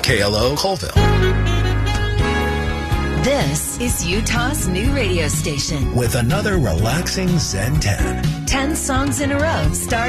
KLO Colville. This is Utah's new radio station. With another relaxing Zen 10. 10 songs in a row starting